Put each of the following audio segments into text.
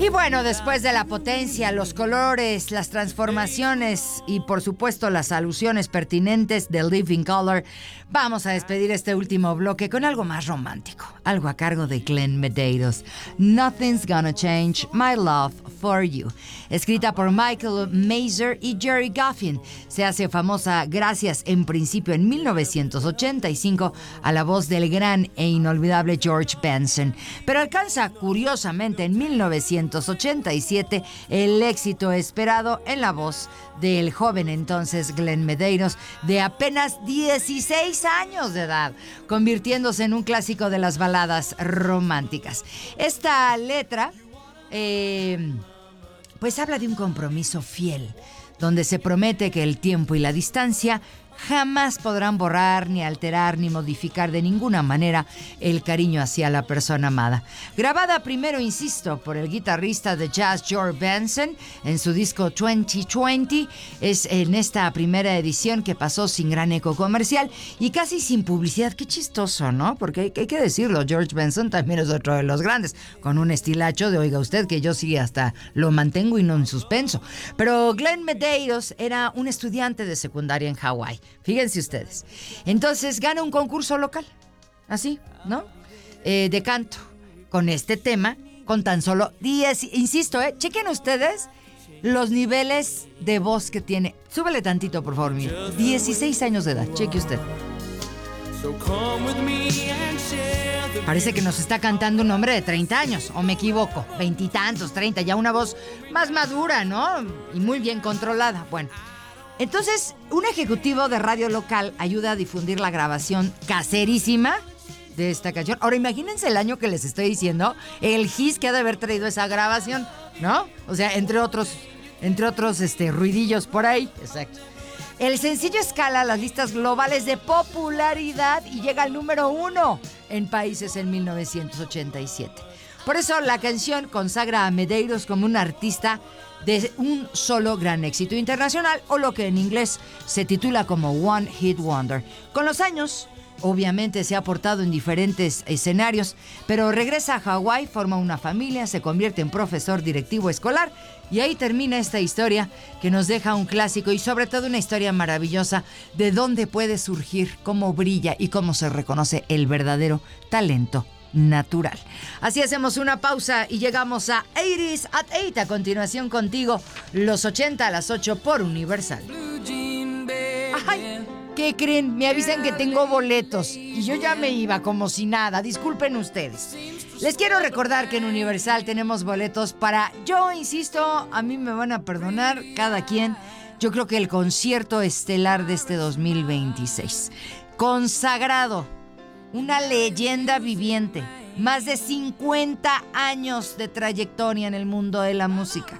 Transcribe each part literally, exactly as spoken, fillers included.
Y bueno, después de la potencia, los colores, las transformaciones y por supuesto las alusiones pertinentes de Living Colour, vamos a despedir este último bloque con algo más romántico, algo a cargo de Glenn Medeiros. Nothing's Gonna Change My Love for You, escrita por Michael Mazer y Jerry Goffin. Se hace famosa gracias en principio en mil novecientos ochenta y cinco a la voz del gran e inolvidable George Benson, pero alcanza curiosamente en mil novecientos ochenta y siete el éxito esperado en la voz del joven entonces Glenn Medeiros, de apenas dieciséis años de edad, convirtiéndose en un clásico de las baladas románticas. Esta letra eh, pues habla de un compromiso fiel, donde se promete que el tiempo y la distancia jamás podrán borrar, ni alterar, ni modificar de ninguna manera el cariño hacia la persona amada. Grabada primero, insisto, por el guitarrista de jazz George Benson en su disco veinte veinte, es en esta primera edición que pasó sin gran eco comercial y casi sin publicidad. Qué chistoso, ¿no? Porque hay, hay que decirlo, George Benson también es otro de los grandes, con un estilacho de, oiga usted, que yo sí hasta lo mantengo y no en suspenso. Pero Glenn Medeiros era un estudiante de secundaria en Hawái. Fíjense ustedes. Entonces gana un concurso local, así, ¿no? Eh, de canto, con este tema, con tan solo diez, insisto, ¿eh? Chequen ustedes los niveles de voz que tiene. Súbele tantito, por favor, mire. dieciséis años de edad, cheque usted. Parece que nos está cantando un hombre de treinta años, o me equivoco, veintitantos, treinta, ya una voz más madura, ¿no? Y muy bien controlada. Bueno. Entonces, un ejecutivo de radio local ayuda a difundir la grabación caserísima de esta canción. Ahora, imagínense el año que les estoy diciendo, el hit que ha de haber traído esa grabación, ¿no? O sea, entre otros, entre otros este, ruidillos por ahí. Exacto. El sencillo escala las listas globales de popularidad y llega al número uno en países en mil novecientos ochenta y siete. Por eso la canción consagra a Medeiros como un artista de un solo gran éxito internacional, o lo que en inglés se titula como One Hit Wonder. Con los años, obviamente se ha portado en diferentes escenarios, pero regresa a Hawái, forma una familia, se convierte en profesor directivo escolar y ahí termina esta historia que nos deja un clásico y sobre todo una historia maravillosa de dónde puede surgir, cómo brilla y cómo se reconoce el verdadero talento natural. Así hacemos una pausa y llegamos a ochenta at ocho. A continuación contigo, los ochenta a las ocho por Universal. Ay, ¿qué creen? Me avisan que tengo boletos y yo ya me iba como si nada. Disculpen ustedes. Les quiero recordar que en Universal tenemos boletos para, yo insisto, a mí me van a perdonar cada quien, yo creo que el concierto estelar de este dos mil veintiséis. Consagrado. Una leyenda viviente, más de cincuenta años de trayectoria en el mundo de la música.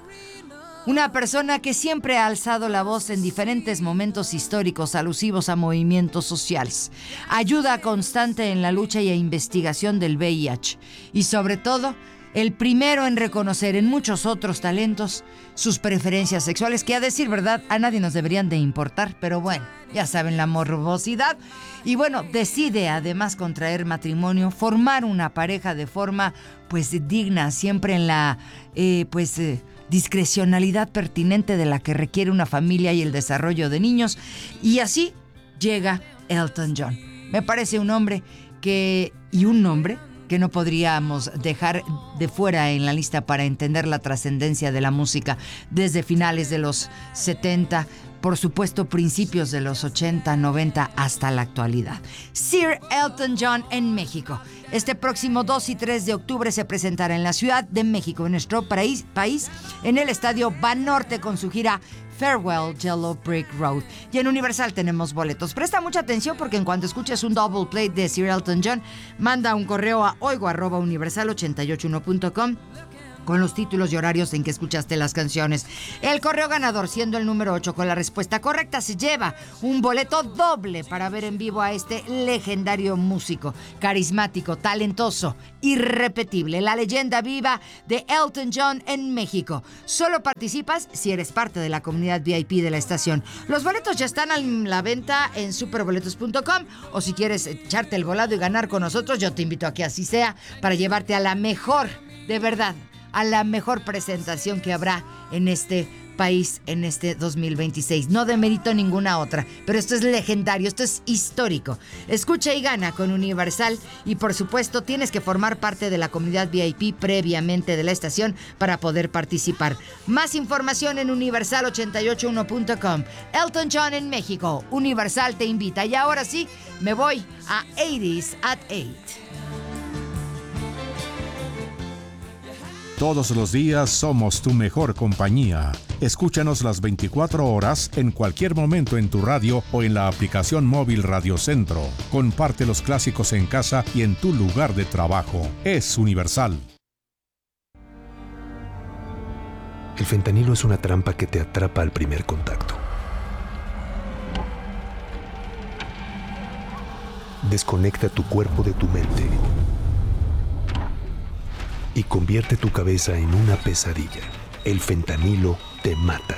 Una persona que siempre ha alzado la voz en diferentes momentos históricos alusivos a movimientos sociales. Ayuda constante en la lucha y investigación del V I H. Y sobre todo, el primero en reconocer en muchos otros talentos sus preferencias sexuales, que a decir verdad a nadie nos deberían de importar, pero bueno, ya saben, la morbosidad. Y bueno, decide además contraer matrimonio, formar una pareja de forma pues digna, siempre en la eh, pues eh, discrecionalidad pertinente de la que requiere una familia y el desarrollo de niños. Y así llega Elton John. Me parece un hombre que y un nombre que no podríamos dejar de fuera en la lista para entender la trascendencia de la música desde finales de los setenta, por supuesto principios de los ochenta, noventa hasta la actualidad. Sir Elton John en México. Este próximo dos y tres de octubre se presentará en la Ciudad de México, en nuestro país, país en el Estadio Banorte con su gira Farewell Yellow Brick Road. Y en Universal tenemos boletos. Presta mucha atención porque en cuanto escuches un double play de Sir Elton John, manda un correo a oigo arroba universal ochenta y ocho uno punto com con los títulos y horarios en que escuchaste las canciones. El correo ganador, siendo el número ocho con la respuesta correcta, se lleva un boleto doble para ver en vivo a este legendario músico, carismático, talentoso, irrepetible, la leyenda viva de Elton John en México. Solo participas si eres parte de la comunidad V I P de la estación. Los boletos ya están a la venta en superboletos punto com, o si quieres echarte el volado y ganar con nosotros, yo te invito a que así sea, para llevarte a la mejor, de verdad, a la mejor presentación que habrá en este país en este dos mil veintiséis. No demerito ninguna otra, pero esto es legendario, esto es histórico. Escucha y gana con Universal y por supuesto tienes que formar parte de la comunidad V I P previamente de la estación para poder participar. Más información en universal ochenta y ocho uno punto com. Elton John en México. Universal te invita. Y ahora sí, me voy a ochenta at eight. Todos los días somos tu mejor compañía. Escúchanos las veinticuatro horas en cualquier momento en tu radio o en la aplicación móvil Radio Centro. Comparte los clásicos en casa y en tu lugar de trabajo. Es Universal. El fentanilo es una trampa que te atrapa al primer contacto. Desconecta tu cuerpo de tu mente y convierte tu cabeza en una pesadilla. El fentanilo te mata.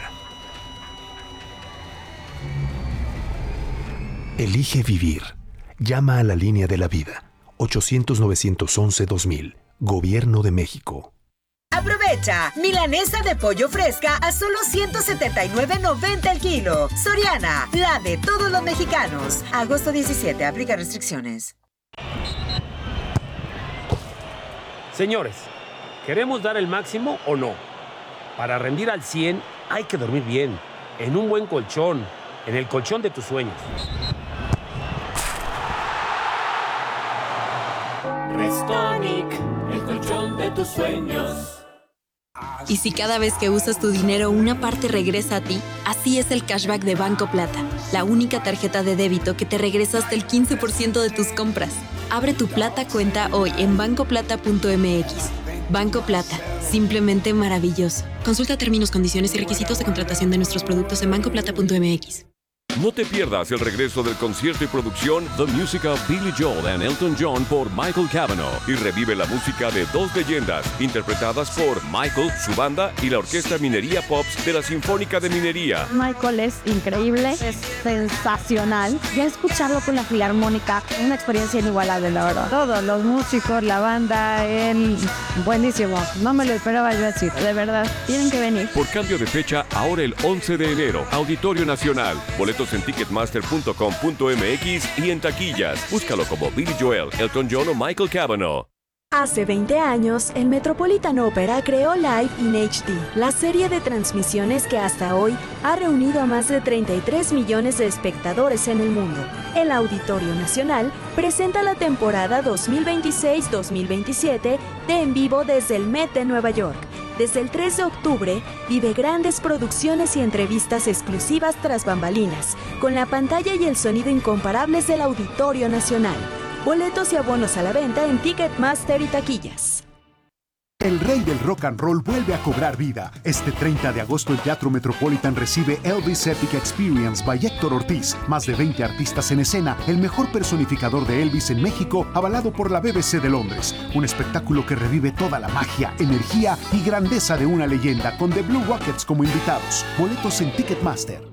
Elige vivir. Llama a la línea de la vida. ochocientos, novecientos once, dos mil. Gobierno de México. Aprovecha, milanesa de pollo fresca a solo ciento setenta y nueve noventa el kilo. Soriana, la de todos los mexicanos. Agosto diecisiete, aplica restricciones. Señores, ¿queremos dar el máximo o no? Para rendir al cien hay que dormir bien, en un buen colchón, en el colchón de tus sueños. Restonic, el colchón de tus sueños. Y si cada vez que usas tu dinero una parte regresa a ti, así es el cashback de Banco Plata, la única tarjeta de débito que te regresa hasta el quince por ciento de tus compras. Abre tu Plata cuenta hoy en banco plata punto m x. Banco Plata, simplemente maravilloso. Consulta términos, condiciones y requisitos de contratación de nuestros productos en banco plata punto m x. No te pierdas el regreso del concierto y producción The Music of Billy Joel and Elton John por Michael Cavanaugh y revive la música de dos leyendas interpretadas por Michael, su banda y la Orquesta Minería Pops de la Sinfónica de Minería. Michael es increíble, es sensacional. Ya escucharlo con la Filarmónica, una experiencia inigualable, la verdad. Todos los músicos, la banda, él, buenísimo. No me lo esperaba yo decir, de verdad. Tienen que venir. Por cambio de fecha, ahora el once de enero, Auditorio Nacional. Boletos en ticketmaster punto com punto m x y en taquillas. Búscalo como Billy Joel, Elton John o Michael Cavanaugh. Hace veinte años, el Metropolitan Opera creó Live in H D, la serie de transmisiones que hasta hoy ha reunido a más de treinta y tres millones de espectadores en el mundo. El Auditorio Nacional presenta la temporada dos mil veintiséis dos mil veintisiete de En Vivo desde el Met de Nueva York. Desde el tres de octubre, vive grandes producciones y entrevistas exclusivas tras bambalinas, con la pantalla y el sonido incomparables del Auditorio Nacional. Boletos y abonos a la venta en Ticketmaster y taquillas. El rey del rock and roll vuelve a cobrar vida. Este treinta de agosto el Teatro Metropolitan recibe Elvis Epic Experience by Héctor Ortiz. Más de veinte artistas en escena, el mejor personificador de Elvis en México, avalado por la B B C de Londres. Un espectáculo que revive toda la magia, energía y grandeza de una leyenda, con The Blue Rockets como invitados. Boletos en Ticketmaster.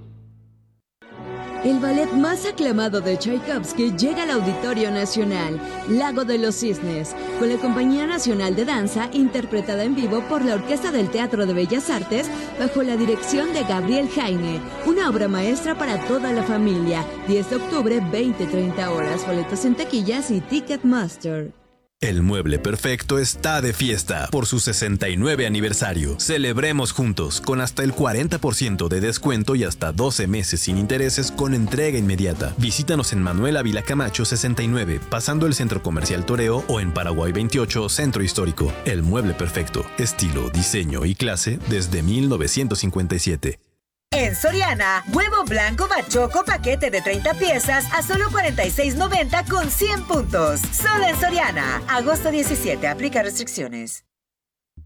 El ballet más aclamado de Tchaikovsky llega al Auditorio Nacional, Lago de los Cisnes, con la Compañía Nacional de Danza interpretada en vivo por la Orquesta del Teatro de Bellas Artes bajo la dirección de Gabriel Heine. Una obra maestra para toda la familia. diez de octubre, veinte a treinta horas. Boletos en taquillas y Ticketmaster. El Mueble Perfecto está de fiesta por su sesenta y nueve aniversario. Celebremos juntos con hasta el cuarenta por ciento de descuento y hasta doce meses sin intereses con entrega inmediata. Visítanos en Manuel Ávila Camacho sesenta y nueve, pasando el Centro Comercial Toreo, o en Paraguay veintiocho, Centro Histórico. El Mueble Perfecto, estilo, diseño y clase desde mil novecientos cincuenta y siete. En Soriana, huevo blanco bachoco paquete de treinta piezas a solo cuarenta y seis noventa con cien puntos. Solo en Soriana. Agosto diecisiete, aplica restricciones.